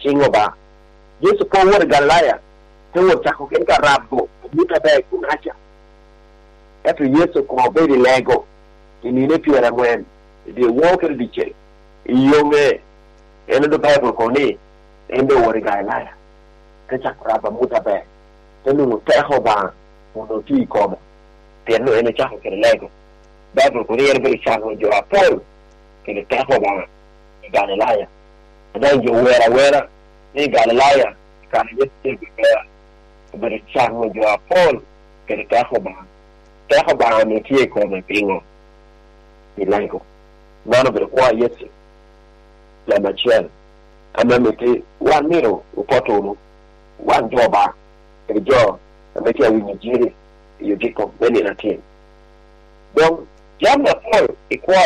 Kingoba. Yesu po wor Galilaya. Te wor chako kenka rabbo. Muta be kunacha. Eto Yesu ko be di lego. Inine piera ngwen. Di walker di che. Iyome. Eno do Bible ko ni. Endo wor Galilaya. Te chako rabba muta be. Te nungu teho ba. Uno ti koma. Tiano eno chako kere lego. Bible ko ni eno be chako jo Paul. Kere teho ba. Galilaya. Dan jo wera ni Galilaya kan yette be bere chango jo Paul ke taho ba ne tie ko me pingo ilango nano bere kwa yetse la machel amamete wan miro upoto no wan joba e jo amete awi Nigeria yo diko bene na tin donc jamna Paul ikwa